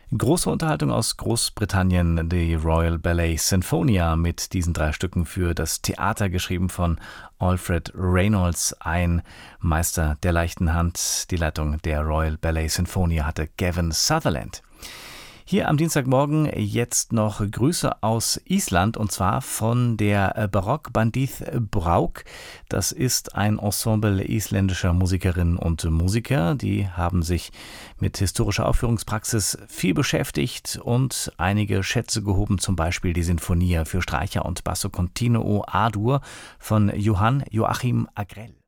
Große Unterhaltung aus Großbritannien, die Royal Ballet Sinfonia mit diesen 3 Stücken für das Theater, geschrieben von Alfred Reynolds, ein Meister der leichten Hand. Die Leitung der Royal Ballet Sinfonia hatte Gavin Sutherland. Hier am Dienstagmorgen jetzt noch Grüße aus Island, und zwar von der Barock-Bandith Brauk. Das ist ein Ensemble isländischer Musikerinnen und Musiker. Die haben sich mit historischer Aufführungspraxis viel beschäftigt und einige Schätze gehoben, zum Beispiel die Sinfonia für Streicher und Basso Continuo A-Dur von Johann Joachim Agrell.